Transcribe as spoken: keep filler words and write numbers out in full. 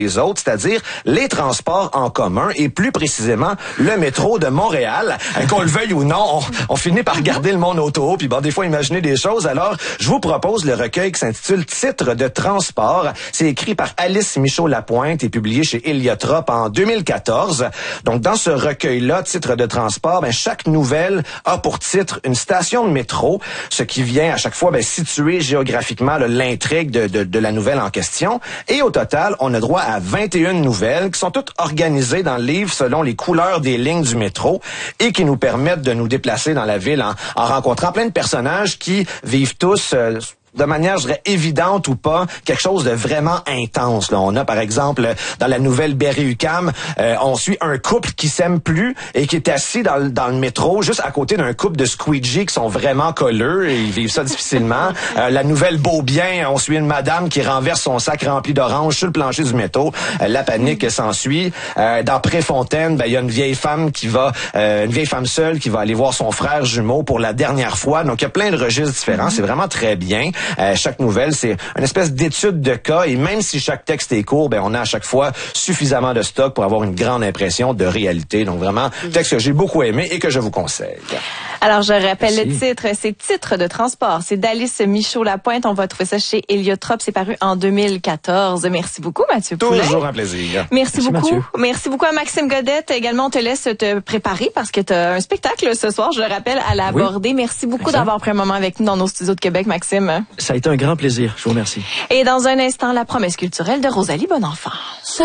les autres, c'est-à-dire les transports en commun et plus précisément le métro de Montréal. Qu'on le veuille ou non, on, on finit par regarder le monde autour puis bon, des fois imaginer des choses. Alors, je vous propose le recueil qui s'intitule Titres de transport. C'est écrit par Alice Michaud-Lapointe et publié chez Héliotrope en deux mille quatorze. Donc, dans ce recueil-là, Titres de transport, ben, chaque nouvelle a pour titre une station de métro, ce qui vient à chaque fois ben, situer géographiquement là, l'intrigue de, de, de la nouvelle en question. Et au total, on a droit à vingt et une nouvelles qui sont toutes organisées dans le livre selon les couleurs des lignes du métro et qui nous permettent de nous déplacer dans la ville en, en rencontrant plein de personnages qui vivent tous euh, de manière, je dirais, évidente ou pas, quelque chose de vraiment intense. Là, on a, par exemple, dans la nouvelle Berry-UQAM, euh, on suit un couple qui s'aime plus et qui est assis dans, le- dans le métro, juste à côté d'un couple de squeegee qui sont vraiment colleux et ils vivent ça difficilement. Euh, la nouvelle Beaubien, on suit une madame qui renverse son sac rempli d'oranges sur le plancher du métro. Euh, la panique s'ensuit. Euh, dans Préfontaine, ben, il y a une vieille femme qui va, euh, une vieille femme seule qui va aller voir son frère jumeau pour la dernière fois. Donc, il y a plein de registres différents. C'est vraiment très bien. Euh, chaque nouvelle, c'est une espèce d'étude de cas et même si chaque texte est court, ben on a à chaque fois suffisamment de stock pour avoir une grande impression de réalité. Donc vraiment, texte que j'ai beaucoup aimé et que je vous conseille. Alors, je rappelle Merci. le titre, c'est Titres de transport. C'est d'Alice Michaud-Lapointe. On va trouver ça chez Héliotrope. C'est paru en deux mille quatorze. Merci beaucoup, Mathieu Poulet. Toujours un plaisir. Merci, Merci, beaucoup. Mathieu. Merci beaucoup à Maxime Godette. Également, on te laisse te préparer parce que tu as un spectacle ce soir, je le rappelle, à l'aborder. Merci beaucoup Exact. d'avoir pris un moment avec nous dans nos studios de Québec, Maxime. Ça a été un grand plaisir. Je vous remercie. Et dans un instant, la promesse culturelle de Rosalie Bonenfant.